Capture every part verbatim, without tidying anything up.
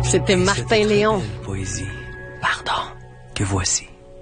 C'était Martin Léon. Poésie, pardon, que voici.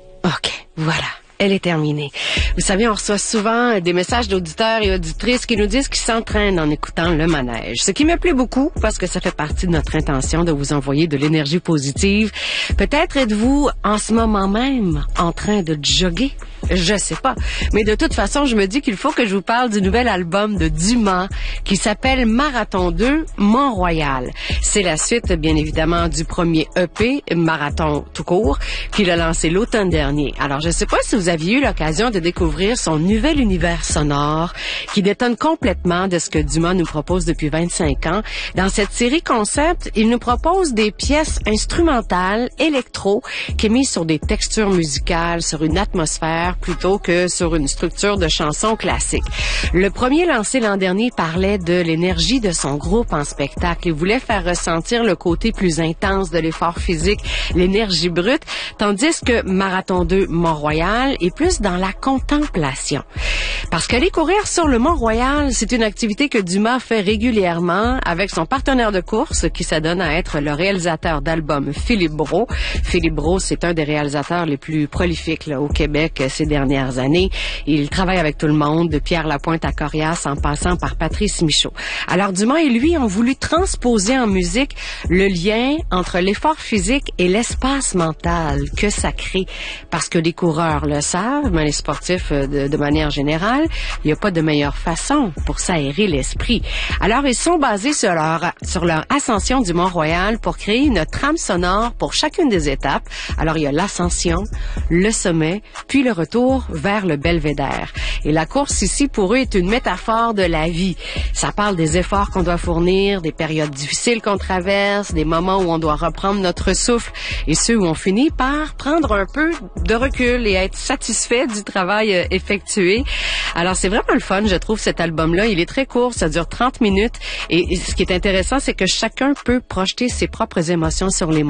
OK, voilà. Elle est terminée. Vous savez, on reçoit souvent des messages d'auditeurs et auditrices qui nous disent qu'ils s'entraînent en écoutant le manège. Ce qui me plaît beaucoup parce que ça fait partie de notre intention de vous envoyer de l'énergie positive. Peut-être êtes-vous en ce moment même en train de jogger. Je sais pas. Mais de toute façon, je me dis qu'il faut que je vous parle du nouvel album de Dumas qui s'appelle Marathon deux, Mont-Royal. C'est la suite, bien évidemment, du premier E P, Marathon tout court, qu'il a lancé l'automne dernier. Alors, je sais pas si vous aviez eu l'occasion de découvrir son nouvel univers sonore qui détonne complètement de ce que Dumas nous propose depuis vingt-cinq ans. Dans cette série concept, il nous propose des pièces instrumentales, électro, qui est mise sur des textures musicales, sur une atmosphère, plutôt que sur une structure de chansons classiques. Le premier lancé l'an dernier parlait de l'énergie de son groupe en spectacle. Il voulait faire ressentir le côté plus intense de l'effort physique, l'énergie brute, tandis que Marathon deux Mont-Royal est plus dans la contemplation. Parce qu'aller courir sur le Mont-Royal, c'est une activité que Dumas fait régulièrement avec son partenaire de course qui s'adonne à être le réalisateur d'albums Philippe Brault. Philippe Brault, c'est un des réalisateurs les plus prolifiques là, au Québec ces dernières années. Il travaille avec tout le monde, de Pierre Lapointe à Corias, en passant par Patrice Michaud. Alors Dumas et lui ont voulu transposer en musique le lien entre l'effort physique et l'espace mental que ça crée. Parce que les coureurs le savent, mais les sportifs de, de manière générale, il n'y a pas de meilleure façon pour s'aérer l'esprit. Alors ils sont basés sur leur, sur leur ascension du Mont-Royal pour créer une trame sonore pour chacune des étapes. Alors il y a l'ascension, le sommet, puis le retour vers le belvédère. Et la course ici, pour eux, est une métaphore de la vie. Ça parle des efforts qu'on doit fournir, des périodes difficiles qu'on traverse, des moments où on doit reprendre notre souffle et ceux où on finit par prendre un peu de recul et être satisfait du travail euh, effectué. Alors, c'est vraiment le fun, je trouve, cet album-là. Il est très court, ça dure trente minutes. Et, et ce qui est intéressant, c'est que chacun peut projeter ses propres émotions sur les mots.